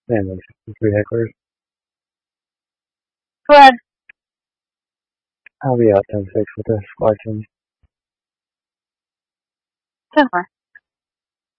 Family 63 hecklers. Go ahead. I'll be out 10-6 with the squad team. 10-4.